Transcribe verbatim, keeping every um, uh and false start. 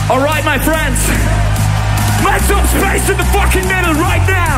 Alright, my friends. Make some space in the fucking middle right now.